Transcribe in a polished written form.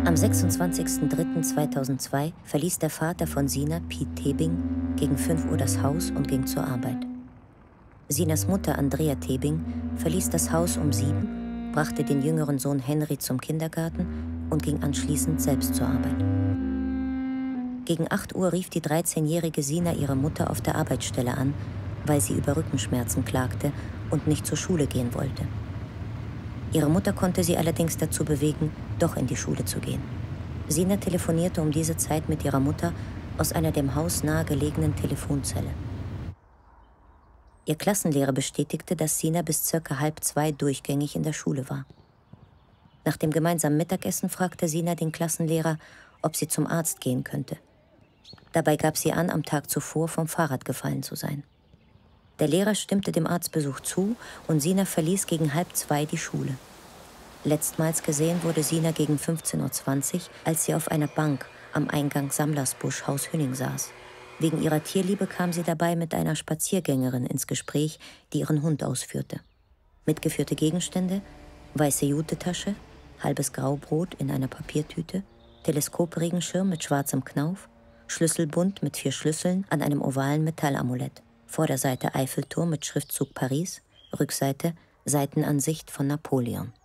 Am 26.03.2002 verließ der Vater von Sina, Piet Tebing, gegen 5 Uhr das Haus und ging zur Arbeit. Sinas Mutter Andrea Tebing verließ das Haus um 7, brachte den jüngeren Sohn Henry zum Kindergarten und ging anschließend selbst zur Arbeit. Gegen 8 Uhr rief die 13-jährige Sina ihre Mutter auf der Arbeitsstelle an, weil sie über Rückenschmerzen klagte und nicht zur Schule gehen wollte. Ihre Mutter konnte sie allerdings dazu bewegen, doch in die Schule zu gehen. Sina telefonierte um diese Zeit mit ihrer Mutter aus einer dem Haus nahegelegenen Telefonzelle. Ihr Klassenlehrer bestätigte, dass Sina bis ca. 1:30 durchgängig in der Schule war. Nach dem gemeinsamen Mittagessen fragte Sina den Klassenlehrer, ob sie zum Arzt gehen könnte. Dabei gab sie an, am Tag zuvor vom Fahrrad gefallen zu sein. Der Lehrer stimmte dem Arztbesuch zu und Sina verließ gegen 1:30 die Schule. Letztmals gesehen wurde Sina gegen 15:20 Uhr, als sie auf einer Bank am Eingang Sammlersbusch, Haus Hünning, saß. Wegen ihrer Tierliebe kam sie dabei mit einer Spaziergängerin ins Gespräch, die ihren Hund ausführte. Mitgeführte Gegenstände: weiße Jutetasche, halbes Graubrot in einer Papiertüte, Teleskopregenschirm mit schwarzem Knauf, Schlüsselbund mit 4 Schlüsseln an einem ovalen Metallamulett. Vorderseite Eiffelturm mit Schriftzug Paris, Rückseite Seitenansicht von Napoleon.